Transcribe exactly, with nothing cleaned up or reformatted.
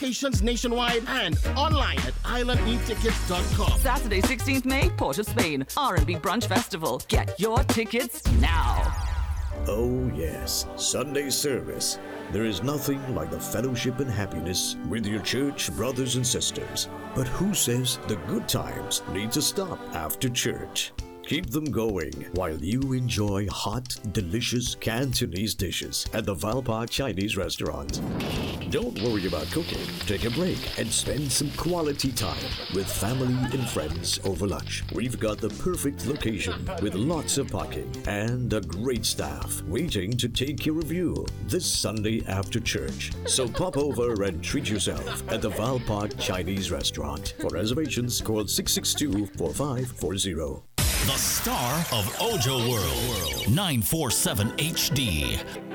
Locations nationwide and online at island e tickets dot com. Saturday, sixteenth May, Port of Spain, R and B Brunch Festival. Get your tickets now. Oh yes, Sunday service. There is nothing like the fellowship and happiness with your church brothers and sisters. But who says the good times need to stop after church? Keep them going while you enjoy hot, delicious Cantonese dishes at the Valpark Chinese restaurant. Don't worry about cooking. Take a break and spend some quality time with family and friends over lunch. We've got the perfect location with lots of parking and a great staff waiting to take care of you this Sunday after church. So pop over and treat yourself at the Valpark Chinese restaurant. For reservations, call six six two, four five four zero. The star of Ojo World, nine forty-seven H D.